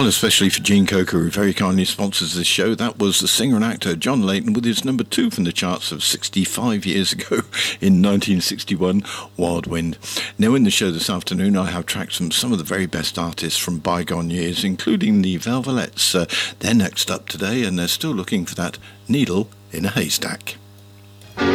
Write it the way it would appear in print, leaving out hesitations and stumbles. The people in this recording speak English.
Well, especially for Gene Coker, who very kindly sponsors this show. That was the singer and actor John Leyton with his number 2 from the charts of 65 years ago in 1961, Wild Wind. Now in the show this afternoon, I have tracks from some of the very best artists from bygone years, including the Velvelettes. They're next up today, and they're still looking for that needle in a haystack.